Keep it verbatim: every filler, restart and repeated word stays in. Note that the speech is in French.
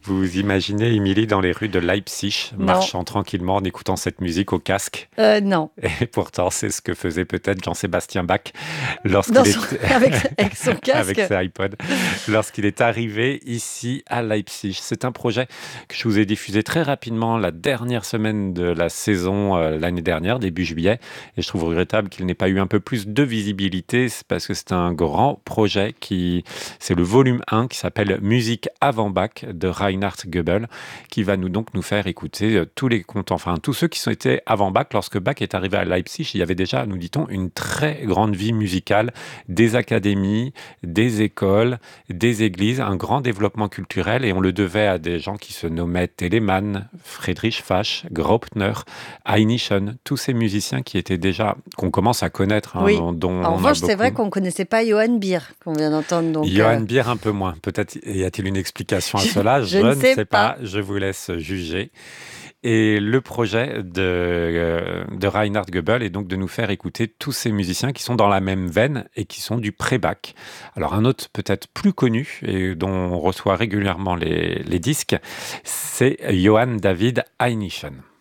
Vous imaginez Émilie dans les rues de Leipzig, Non, marchant tranquillement en écoutant cette musique au casque. euh, non. Et pourtant, c'est ce que faisait peut-être Jean-Sébastien Bach Dans lorsqu'il son- était avec, avec son casque. avec ses iPods, lorsqu'il est arrivé ici à Leipzig. C'est un projet que je vous ai diffusé très rapidement la dernière semaine de la saison euh, l'année dernière, début juillet. Et je trouve regrettable qu'il n'ait pas eu un peu plus de visibilité. C'est parce que c'est un grand projet qui, c'est le volume un qui s'appelle Musique avant Bach de Reinhard Goebel, qui va nous donc nous faire écouter euh, tous les contes, enfin tous ceux qui sont été avant Bach. Lorsque Bach est arrivé à Leipzig, il y avait déjà, nous dit-on, une très grande vie musicale, des académies, des écoles, des églises, un grand développement culturel, et on le devait à des gens qui se nommaient Telemann, Friedrich Fasch, Graupner, Hainichen, tous ces musiciens qui étaient déjà, qu'on commence à connaître, hein, Oui. dont, dont En on a revanche, c'est vrai beaucoup. qu'on ne connaissait pas Johann Beer, qu'on vient d'entendre. Donc, euh, Johann Bier un peu moins. Peut-être y a-t-il une explication à je, cela? je Je ne ne sais sais pas. pas. Je vous laisse juger. Et le projet de, euh, de Reinhard Goebel est donc de nous faire écouter tous ces musiciens qui sont dans la même veine et qui sont du pré-Bach. Alors un autre peut-être plus connu et dont on reçoit régulièrement les, les disques, c'est Johann David Hainichen.